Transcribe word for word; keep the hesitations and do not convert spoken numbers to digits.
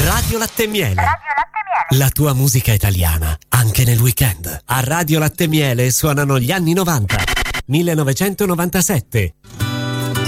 Radio Latte e Miele. Radio Latte e Miele. La tua musica italiana, anche nel weekend. A Radio Latte e Miele suonano gli anni novanta, millenovecentonovantasette,